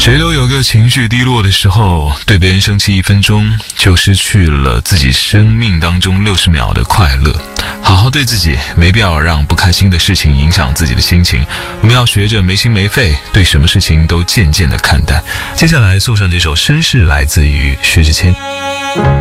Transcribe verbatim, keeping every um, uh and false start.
谁都有个情绪低落的时候，对别人生气一分钟，就失去了自己生命当中六十秒的快乐。好好对自己，没必要让不开心的事情影响自己的心情。我们要学着没心没肺，对什么事情都渐渐的看淡。接下来送上这首绅士，来自于薛之谦。